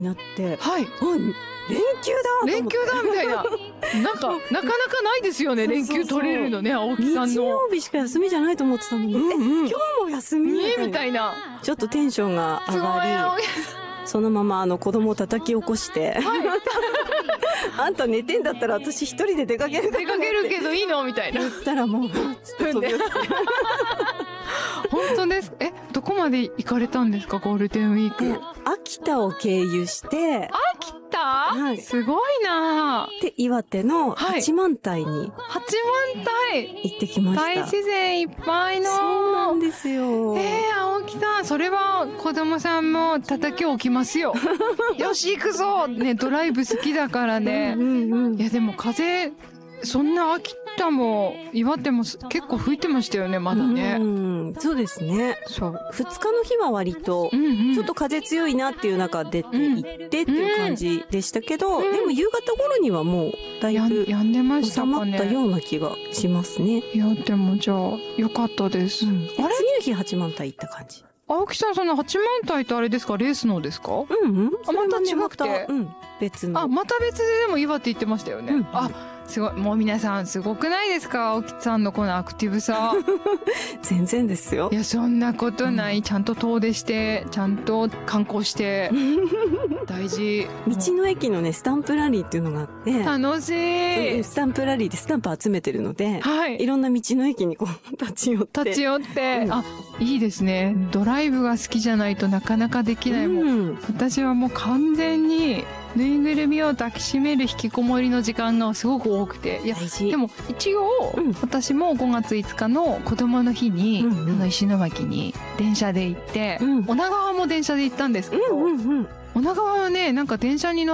なって、 はい。 連休だ連休だみたいな。なんか、なかなかないですよね、連休取れるのね、青木さんの。 日曜日しか休みじゃないと思ってたのに、今日も休みみたいな。 ちょっとテンションが上がり、そのまま子供を叩き起こして、あんた寝てんだったら私一人で出かけるけどいいのみたいな。 言ったらもう、飛び寄って。 本当です。どこまで行かれたんですか、ゴールデンウィーク。 秋田を経由して、 秋田、はい、すごいなぁ。 で、岩手の八幡平に、 八幡平行ってきました。 大自然いっぱいの。 そうなんですよ。 青木さん、それは子供さんも叩き起きますよ。よし、行くぞね、ドライブ好きだからね。いや、でも風、そんな秋田も岩手も結構吹いてましたよね、まだね。 そうですね。そう。2日の日は割と、ちょっと風強いなっていう中出て行ってっていう感じでしたけど、でも夕方頃にはもうだいぶやんでましたかね。 収まったような気がしますね。 いや、でもじゃあ、よかったです。 あれ次の日八幡平行った感じ。 青木さん、その八幡平ってあれですか、レースのですか？また違くて。 別の。 また別ででも岩手行ってましたよね。すごい。もう皆さんすごくないですか？青木さんのこのアクティブさ。 全然ですよ。 いや、そんなことない。ちゃんと遠出して、ちゃんと観光して、大事。 道の駅のね、スタンプラリーっていうのがあって。 楽しい。 スタンプラリーでスタンプ集めてるので、いろんな道の駅にこう、立ち寄って。 いいですね。ドライブが好きじゃないとなかなかできないもん。私はもう完全に、ぬいぐるみを抱きしめる引きこもりの時間がすごく多くて。いや、でも一応、私も5月5日の子供の日に、石巻に電車で行って、女川も電車で行ったんですけど、女川はね、なんか電車に乗って、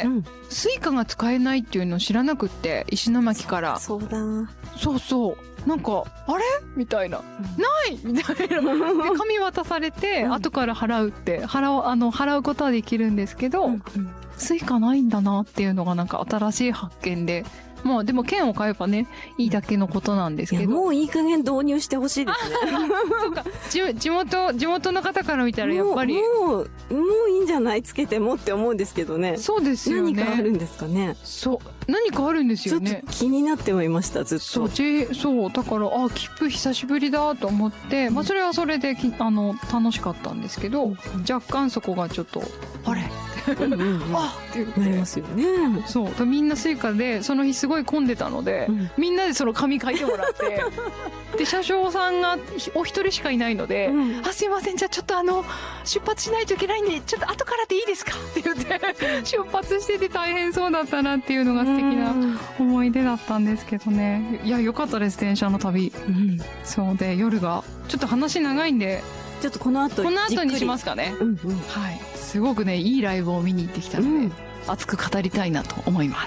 スイカが使えないっていうのを知らなくって、石巻から。 そうだ。 そうそう。なんか、あれみたいな。ないみたいな。で、紙渡されて、後から払うって、払うことはできるんですけど、スイカないんだなっていうのがなんか新しい発見で、まあでも券を買えばね、いいだけのことなんですけど。 もういい加減導入してほしいですね。 そうか。地元の方から見たらやっぱり。 もういいんじゃないつけてもって思うんですけどね。 そうですよね。 何かあるんですかね。 そう。何かあるんですよね。 ちょっと気になってはいました、ずっと。 そう。だから、切符久しぶりだと思って、まあそれはそれで、楽しかったんですけど、若干そこがちょっと、あれって言ってなりますよね。 そう。みんなスイカで、その日すごい混んでたので、みんなでその紙書いてもらって、で、車掌さんがお一人しかいないので、すいません、じゃあちょっと出発しないといけないんで、ちょっと後からでいいですかって言って、出発してて大変そうだったなっていうのが素敵な思い出だったんですけどね。いや、よかったです、電車の旅。そうで、夜が、ちょっと話長いんで、 ちょっとこの後にしますかね。はい。すごくね、いいライブを見に行ってきたので、熱く語りたいなと思います。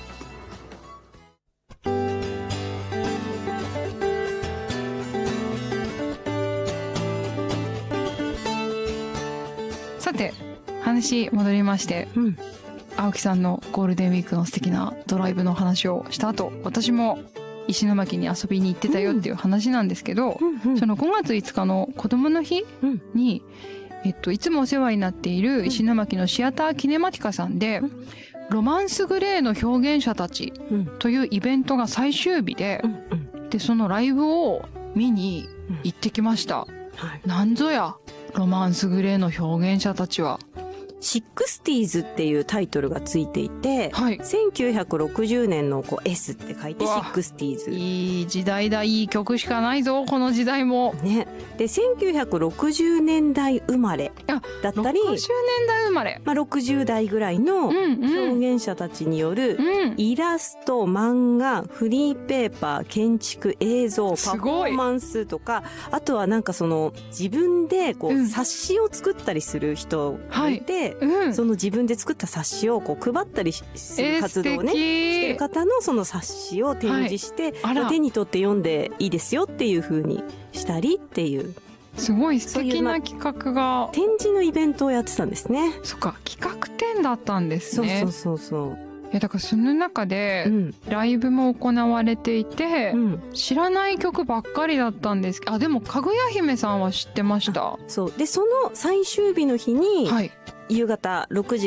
さて、話戻りまして、青木さんのゴールデンウィークの素敵なドライブの話をした後、私も石巻に遊びに行ってたよっていう話なんですけど、その5月5日の子供の日に、いつもお世話になっている石巻のシアターキネマティカさんで、ロマンスグレーの表現者たちというイベントが最終日で、で、そのライブを見に行ってきました。なんぞや、ロマンスグレーの表現者たちは。 シックスティーズっていうタイトルがついていて、1960年のS って書いてシックスティーズ。 いい時代だ、いい曲しかないぞ、この時代も。 ね。で、1960年代生まれだったり、 60年代生まれ。 まあ、60代ぐらいの表現者たちによる、イラスト、漫画、フリーペーパー、建築、映像、パフォーマンスとか、あとはなんか自分で冊子を作ったりする人がいて、その自分で作った冊子を配ったりする活動をね、してる方のその冊子を展示して、手に取って読んでいいですよっていう風にしたりっていう。 すごい素敵な企画が。 展示のイベントをやってたんですね。 そっか、企画展だったんですね。 そう。 だからその中で、ライブも行われていて、知らない曲ばっかりだったんですけど、でも、かぐや姫さんは知ってました。 そう。で、その最終日の日に、 夕方6時